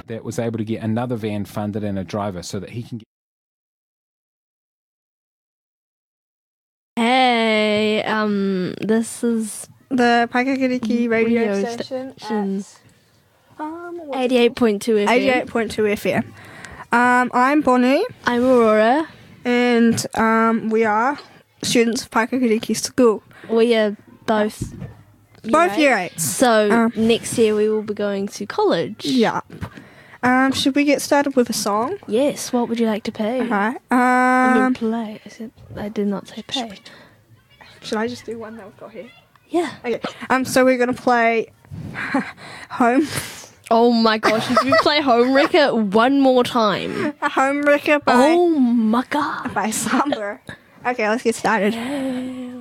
that was able to get another van funded and a driver so that he can get. Hey, this is The Paikakiriki radio Radio station station. at 88.2 FM. 88.2 FM. I'm Bonnie, I'm Aurora. and we are students of Paikakiriki School. We are both Both year 8s. So next year we will be going to college. Yeah. Should we get started with a song? Yes, what would you like to pay? Alright. I mean, play. I did not say pay. Should I just do one that we've got here? Yeah. Okay. So we're gonna play Home. Oh my gosh, if you play Home Wrecker one more time. Home Wrecker Oh my god. by Samba. Okay, let's get started.